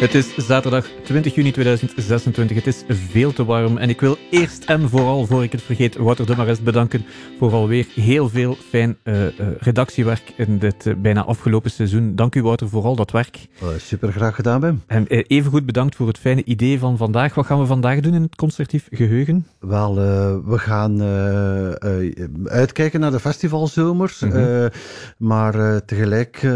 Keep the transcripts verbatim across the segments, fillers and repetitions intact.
Het is zaterdag twintig juni tweeduizend zesentwintig. Het is veel te warm. En ik wil eerst en vooral, voor ik het vergeet, Wouter de Marest bedanken voor alweer heel veel fijn uh, uh, redactiewerk in dit uh, bijna afgelopen seizoen. Dank u, Wouter, voor al dat werk. Uh, super graag gedaan, Wim. En uh, even goed bedankt voor het fijne idee van vandaag. Wat gaan we vandaag doen in het concertief geheugen? Wel, uh, we gaan uh, uh, uitkijken naar de festivalzomer. Mm-hmm. Uh, maar uh, tegelijk uh,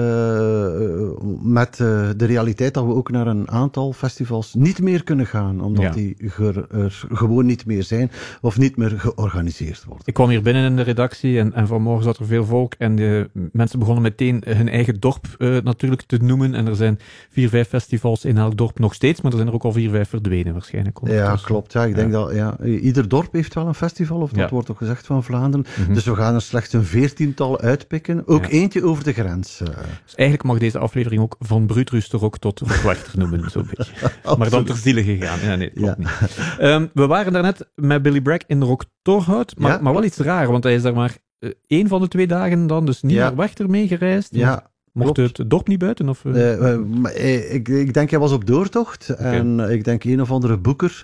met uh, de realiteit dat we ook naar een aantal festivals niet meer kunnen gaan, omdat ja. die er, er gewoon niet meer zijn of niet meer georganiseerd worden. Ik kwam hier binnen in de redactie en, en vanmorgen zat er veel volk en de mensen begonnen meteen hun eigen dorp uh, natuurlijk te noemen en er zijn vier, vijf festivals in elk dorp nog steeds, maar er zijn er ook al vier, vijf verdwenen waarschijnlijk. Ja, klopt. Ja, ik ja. denk dat ja, ieder dorp heeft wel een festival, of dat ja. wordt ook gezegd van Vlaanderen. Mm-hmm. Dus we gaan er slechts een veertiental uitpikken. Ook ja. eentje over de grens. Uh. Dus eigenlijk mag deze aflevering ook van Bruutroosterok tot Rockwachter noemen, zo'n beetje. Maar dan ter ziele gegaan. Ja, nee, klopt ja. niet. Um, we waren daarnet met Billy Bragg in de Rock Torhout, maar, ja. maar wel iets raar, want hij is daar maar uh, één van de twee dagen dan, dus niet ja. naar Wachter meegereisd. Ja. Mocht het dorp niet buiten? Of? Uh, uh, uh, ik, ik denk, hij was op doortocht. Okay. En uh, ik denk, een of andere boeker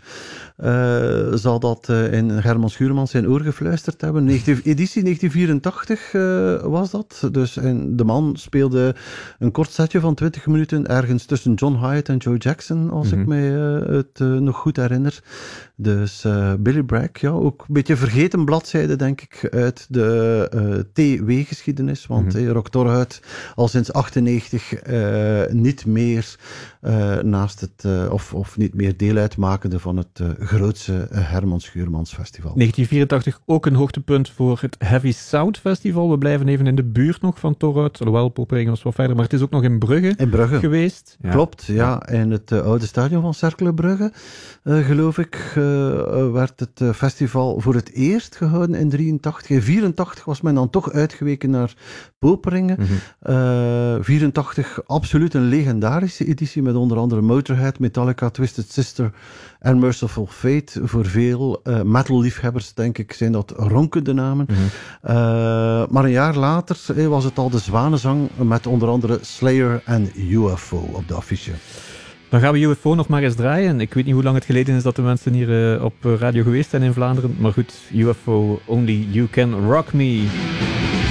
uh, zal dat uh, in Herman Schuurmans zijn oor gefluisterd hebben. negentien, editie negentien vierentachtig uh, was dat. Dus en de man speelde een kort setje van twintig minuten ergens tussen John Hyatt en Joe Jackson, als mm-hmm. ik mij uh, het uh, nog goed herinner. Dus uh, Billy Bragg, ja, ook een beetje vergeten bladzijde, denk ik, uit de uh, T W-geschiedenis. Want mm-hmm. hey, Rock Torhout al sinds achtennegentig uh, niet meer uh, naast het, uh, of, of niet meer deel uitmakende van het uh, grootste uh, Herman Schuurmans Festival. negentien vierentachtig ook een hoogtepunt voor het Heavy Sound Festival. We blijven even in de buurt nog van Torhout, alhoewel Poperingen was wat verder, maar het is ook nog in Brugge, in Brugge. geweest. Ja. Klopt, ja. ja. In het uh, oude stadion van Cercle Brugge, uh, geloof ik, uh, uh, werd het uh, festival voor het eerst gehouden in drieëntachtig. In vierentachtig was men dan toch uitgeweken naar Poperingen. Mm-hmm. Uh, vierentachtig, absoluut een legendarische editie met onder andere Motorhead, Metallica, Twisted Sister en Merciful Fate. Voor veel uh, metal-liefhebbers, denk ik, zijn dat ronkende namen. Mm-hmm. Uh, maar een jaar later eh, was het al de Zwanenzang met onder andere Slayer en U F O op de affiche. Dan gaan we U F O nog maar eens draaien. Ik weet niet hoe lang het geleden is dat de mensen hier uh, op radio geweest zijn in Vlaanderen. Maar goed, U F O, Only You Can Rock Me.